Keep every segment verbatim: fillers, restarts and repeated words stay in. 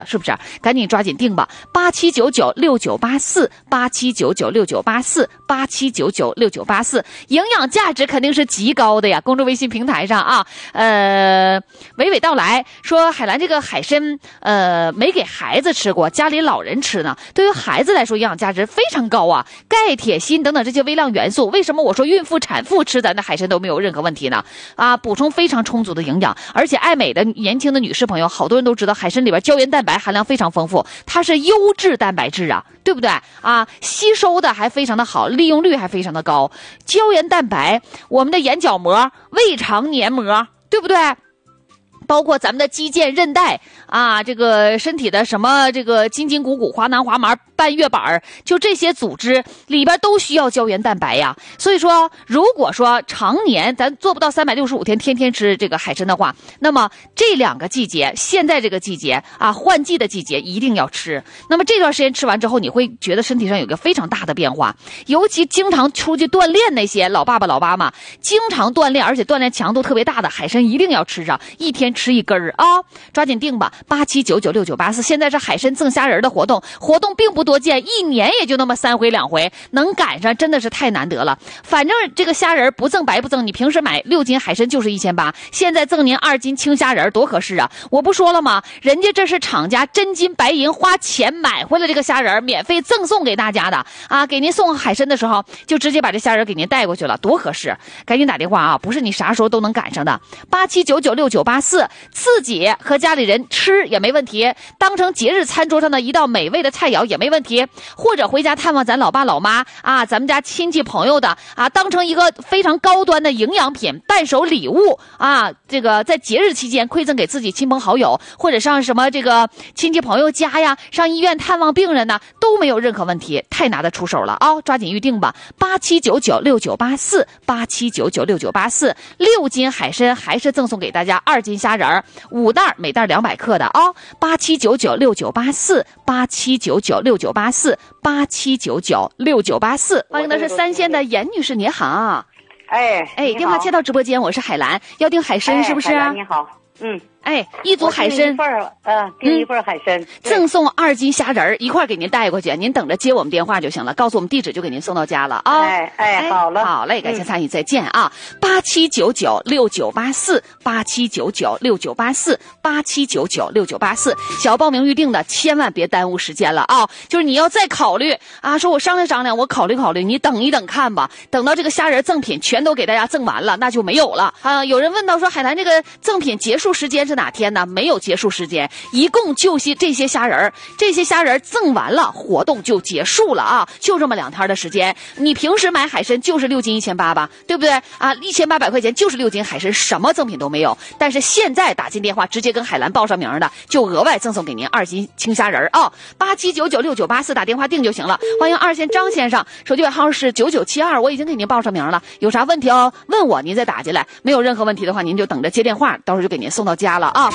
是不是？赶紧抓紧定吧，八七九九六九八四，八七九九六九八四，八七九九六九八四，营养价值肯定是极高的呀。公众微信平台上啊，呃，娓娓道来说，海兰这个海参，呃，没给孩子吃过，家里老人吃呢。对于孩子来说，营养价值非常高啊，钙、铁、锌等等这些微量元素，为什么我说孕妇、产妇吃咱的海参都没有任何问题呢？啊，补充非常充足的营养，而且爱美的年轻的女士朋友，好多人都知道海参里边胶原蛋白含量非常丰富，它是优质蛋白质啊，对不对啊？吸收的还非常的好，利用率还非常的高。胶原蛋白，我们的眼角膜、胃肠黏膜，对不对？包括咱们的肌腱、韧带啊，这个身体的什么这个筋筋骨骨、滑囊滑毛、半月板，就这些组织里边都需要胶原蛋白呀。所以说，如果说常年咱做不到三百六十五天天天吃这个海参的话，那么这两个季节，现在这个季节啊，换季的季节一定要吃。那么这段时间吃完之后，你会觉得身体上有个非常大的变化。尤其经常出去锻炼那些老爸爸老妈妈，经常锻炼而且锻炼强度特别大的海参一定要吃上，一天吃一根儿啊，抓紧定吧，八七九九六九八四。现在是海参赠虾仁的活动，活动并不多见，一年也就那么三回两回，能赶上真的是太难得了。反正这个虾仁不赠白不赠，你平时买六斤海参就是一千八，现在赠您二斤青虾仁，多合适啊！我不说了吗？人家这是厂家真金白银花钱买回来这个虾仁，免费赠送给大家的啊！给您送海参的时候，就直接把这虾仁给您带过去了，多合适！赶紧打电话啊，不是你啥时候都能赶上的。八七九九六九八四，自己和家里人吃也没问题，当成节日餐桌上的一道美味的菜肴也没问题，或者回家探望咱老爸老妈啊，咱们家亲戚朋友的啊，当成一个非常高端的营养品伴手礼物啊，这个在节日期间馈赠给自己亲朋好友，或者上什么这个亲戚朋友家呀，上医院探望病人呢，都没有任何问题，太拿得出手了啊！抓紧预定吧，八七九九六九八四，八七九九六九八四，六斤海参还是赠送给大家二斤虾仁，五袋每袋两百克的啊！八七九九六九八四，八七九九六九八四，八七九九六九八四。欢迎的是三线的严女士，你好。 哎哎，电话接到直播间，我是海兰，要订海参、哎、是不是？ 海兰你好，嗯。 哎，一组海参， 一份儿，呃，订一份海参， 赠送二斤虾仁一块给您带过去，您等着接我们电话就行了，告诉我们地址就给您送到家了啊！ 哎哎，好了， 好嘞，感谢参与，再见啊！八七九九六九八四，八七九九六九八四，八七九九六九八四，想要报名预定的千万别耽误时间了啊！就是你要再考虑啊，说我商量商量，我考虑考虑，你等一等看吧，等到这个虾仁赠品全都给大家赠完了，那就没有了啊！有人问到说，海南这个赠品结束时间是哪天呢？没有结束时间，一共就是这些虾仁这些虾仁赠完了，活动就结束了啊！就这么两天的时间，你平时买海参就是六斤一千八吧，对不对啊？一千八百块钱就是六斤海参，什么赠品都没有。但是现在打进电话，直接跟海兰报上名的，就额外赠送给您二斤青虾仁啊！八七九九六九八四打电话订就行了。欢迎二线张先生，手机尾号是九九七二，我已经给您报上名了，有啥问题哦？问我，您再打进来。没有任何问题的话，您就等着接电话，到时候就给您送到家了啊！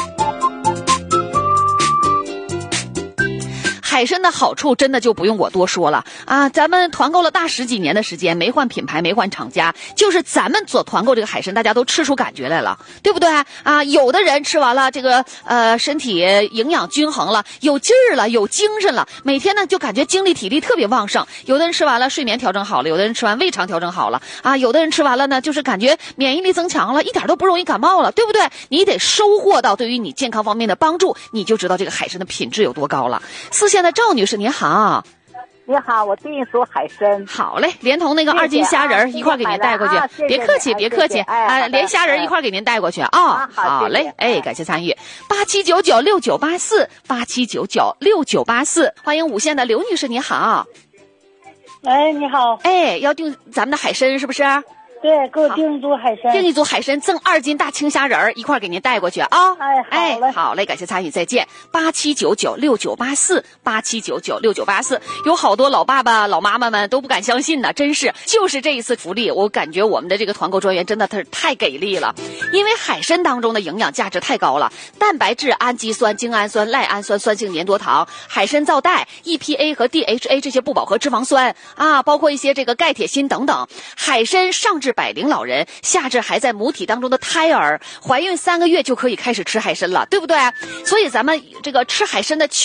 海参的好处真的就不用我多说了啊！咱们团购了大十几年的时间，没换品牌，没换厂家，就是咱们所团购这个海参，大家都吃出感觉来了，对不对啊？有的人吃完了，这个呃身体营养均衡了，有劲儿了，有精神了，每天呢就感觉精力体力特别旺盛。有的人吃完了，睡眠调整好了；有的人吃完胃肠调整好了啊；有的人吃完了呢，就是感觉免疫力增强了，一点都不容易感冒了，对不对？你得收获到对于你健康方面的帮助，你就知道这个海参的品质有多高了。四线的赵女士您好。 你好，我订一组海参。 好嘞，连同那个二斤虾仁一块给您带过去， 啊、 别客气，别客气啊，连虾仁一块给您带过去啊、哦。好嘞，哎，感谢参与。八七九九六九八四，八七九九六九八四，欢迎五线的刘女士，你好。 哎，你好。 哎，要订咱们的海参是不是？ 对，给我订一组海参， 订一组海参赠二斤大青虾仁一块给您带过去啊！ 哎，好嘞， 哎，好嘞，感谢参与，再见。八七九九六九八四，八七九九六九八四，有好多老爸爸、老妈妈们都不敢相信呢，真是，就是这一次福利，我感觉我们的这个团购专员真的他是太给力了，因为海参当中的营养价值太高了，蛋白质、氨基酸、精氨酸、赖氨酸、酸性粘多糖、海参皂带、E P A 和 D H A 这些不饱和脂肪酸啊，包括一些这个钙、铁、锌等等，海参上肢至百龄老人，下至还在母体当中的胎儿，怀孕三个月就可以开始吃海参了，对不对？所以咱们这个吃海参的